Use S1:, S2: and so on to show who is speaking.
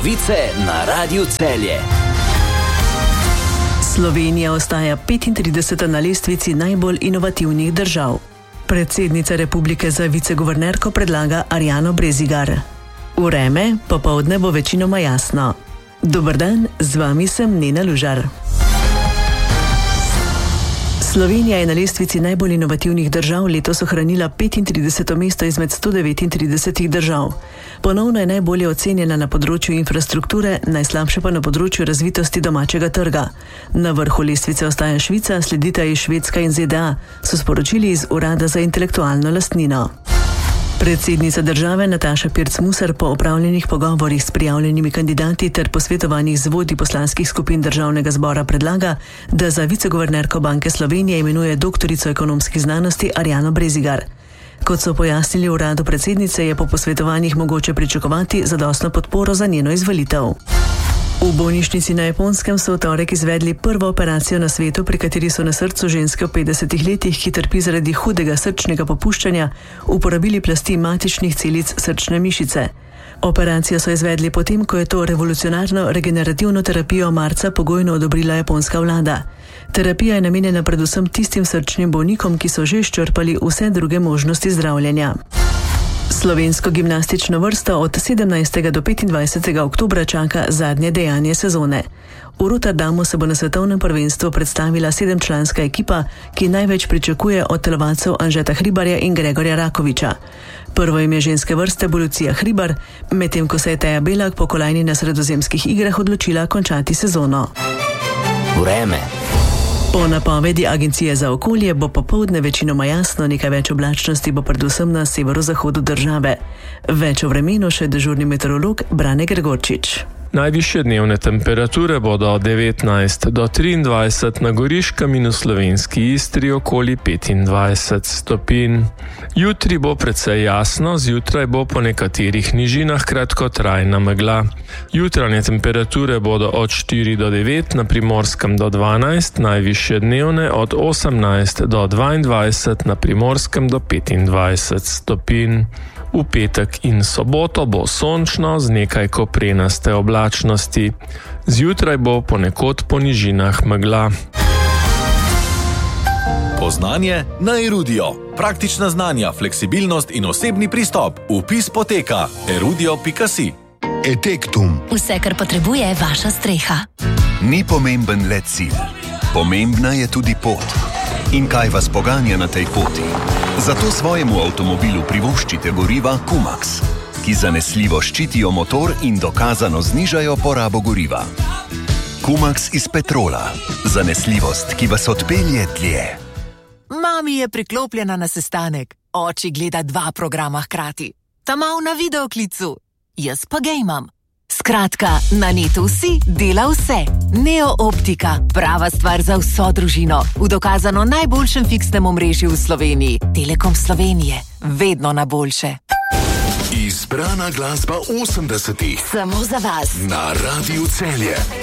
S1: Novice na Radiu Celje.
S2: Slovenija ostaja 35. na lestvici najbolj inovativnih držav. Predsednica republike za viceguvernerko predlaga Arjano Brezigar. Vreme popoldne bo večinoma jasno. Dober dan, z vami sem Nena Lužar. Slovenija je na lestvici najbolj inovativnih držav letos ohranila 35. mesto izmed 139 držav. Ponovno je najbolje ocenjena na področju infrastrukture, najslabše pa na področju razvitosti domačega trga. Na vrhu lestvice ostaja Švica, sledita ji Švedska in ZDA, so sporočili iz Urada za intelektualno lastnino. Predsednica države Nataša Pirc Musar po opravljenih pogovorih s prijavljenimi kandidati ter posvetovanjih z vodji poslanskih skupin državnega zbora predlaga, da za viceguvernerko Banke Slovenije imenuje doktorico ekonomskih znanosti Arjano Brezigar. Kot so pojasnili v uradu predsednice, je po posvetovanjih mogoče pričakovati zadostno podporo za njeno izvolitev. V bolnišnici na Japonskem so v torek izvedli prvo operacijo na svetu, pri kateri so na srcu ženske v 50 letih, ki trpi zaradi hudega srčnega popuščanja, uporabili plasti matičnih celic srčne mišice. Operacijo so izvedli potem, ko je to revolucionarno regenerativno terapijo marca pogojno odobrila japonska vlada. Terapija je namenjena predvsem tistim srčnim bolnikom, ki so že izčrpali vse druge možnosti zdravljenja. Slovensko gimnastično vrsto od 17. do 25. oktobra čaka zadnje dejanje sezone. V Rotterdamu se bo na svetovnem prvenstvu predstavila 7-članska ekipa, ki največ pričakuje od telovadcev Anžeta Hribarja in Gregorja Rakoviča. Prvo ime ženske vrste bo Lucija Hribar, medtem ko se je Teja Belak po kolajni na sredozemskih igrah odločila končati sezono.
S1: Vreme.
S2: Po napovedi Agencije za okolje bo popoldne večinoma jasno, nekaj več oblačnosti bo predvsem na severozahodu države. Več o vremenu še dežurni meteorolog Brane Gregorčič.
S3: Najvišje dnevne temperature bodo od 19 do 23 na Goriškem in v slovenski Istri okoli 25 stopinj. Jutri bo precej jasno, zjutraj bo po nekaterih nižinah kratkotrajna megla. Jutranje temperature bodo od 4 do 9, na Primorskem do 12, najvišje dnevne od 18 do 22, na Primorskem do 25 stopinj. V petek in soboto bo sončno z nekaj koprenaste oblačnosti. Zjutraj bo ponekod po nižinah megla.
S4: Poznanje na Erudio. Praktična znanja, fleksibilnost in osebni pristop. Vpis poteka erudio.si.
S5: Etektum.
S6: Vse, kar potrebuje vaša streha.
S5: Ni pomemben le cilj. Pomembna je tudi pot. In kaj vas poganja na tej poti? Zato svojemu avtomobilu privoščite goriva Kumax, ki zanesljivo ščitijo motor in dokazano znižajo porabo goriva. Kumax iz petrola. Zanesljivost, ki vas odpelje dlje.
S7: Mami je priklopljena na sestanek. Oči gleda 2 programa hkrati. Ta mal na videoklicu. Jaz pa gejmam. Skratka, na netu vsi dela vse. Neo Optika, prava stvar za vso družino. V dokazano najboljšem fiksnem omrežju v Sloveniji. Telekom Slovenije. Vedno na boljše.
S5: Izbrana glasba 80-ih.
S6: Samo za vas.
S5: Na Radiu Celje.